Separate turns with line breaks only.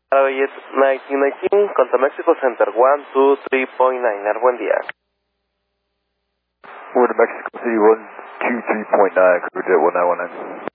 Jet 1919, Conta Mexico Center 123.9. Buen día.
We're to Mexico City 123.9, Jet 1919.